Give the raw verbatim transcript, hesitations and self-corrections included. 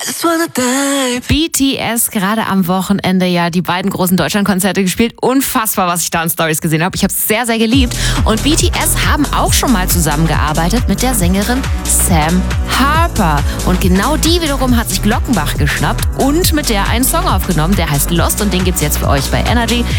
B T S gerade am Wochenende ja die beiden großen Deutschlandkonzerte gespielt. Unfassbar, was ich da in Stories gesehen habe. Ich habe es sehr, sehr geliebt. Und B T S haben auch schon mal zusammengearbeitet mit der Sängerin Sam Harper. Und genau die wiederum hat sich Glockenbach geschnappt und mit der einen Song aufgenommen, der heißt Lost. Und den gibt's jetzt für euch bei Energy.